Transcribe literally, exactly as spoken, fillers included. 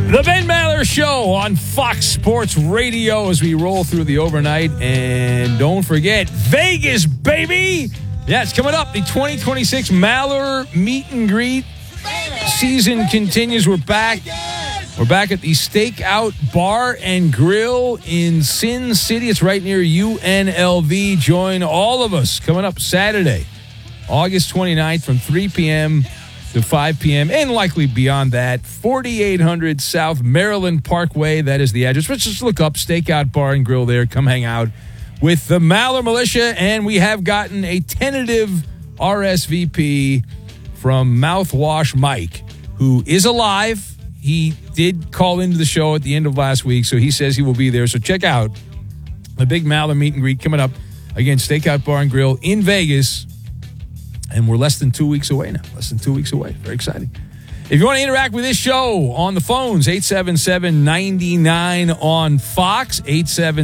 The Ben Maller Show on Fox Sports Radio as we roll through the overnight. And don't forget, Vegas, baby! Yeah, it's coming up. The twenty twenty-six Maller Meet and Greet season continues. We're back. We're back at the Stakeout Bar and Grill in Sin City. It's right near U N L V. Join all of us coming up Saturday, August twenty-ninth from three p.m. to five p.m. and likely beyond that. forty-eight hundred South Maryland Parkway. That is the address. Let's just look up Stakeout Bar and Grill there. Come hang out with the Maller Militia. And we have gotten a tentative R S V P from Mouthwash Mike, who is alive. He did call into the show at the end of last week, so he says he will be there. So check out the big Maller Meet and Greet coming up. Again, Stakeout Bar and Grill in Vegas. And we're less than two weeks away now. Less than two weeks away. Very exciting. If you want to interact with this show on the phones, eight seven seven, nine nine on Fox, eight seven